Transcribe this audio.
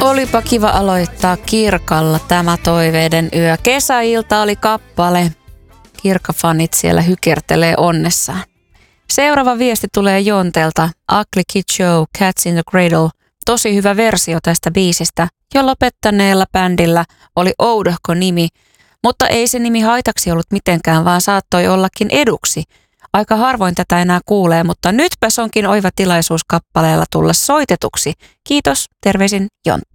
Olipa kiva aloittaa Kirkalla tämä toiveiden yö. Kesäilta oli kappale. Kirkka-fanit siellä hykertelee onnessaan. Seuraava viesti tulee Jontelta. Ugly Kid Show, Cats in the Cradle. Tosi hyvä versio tästä biisistä. Jo lopettaneella bändillä oli oudohko nimi, mutta ei se nimi haitaksi ollut mitenkään, vaan saattoi ollakin eduksi. Aika harvoin tätä enää kuulee, mutta nytpäs onkin oiva tilaisuus kappaleella tulla soitetuksi. Kiitos, terveisin Jontta.